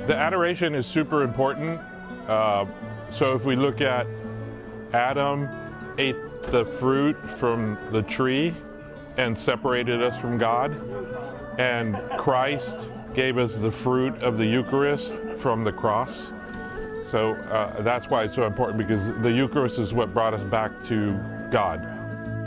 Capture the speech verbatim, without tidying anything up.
The adoration is super important. Uh, so if we look at Adam ate the fruit from the tree and separated us from God, and Christ gave us the fruit of the Eucharist from the cross. So uh, that's why it's so important, because the Eucharist is what brought us back to God.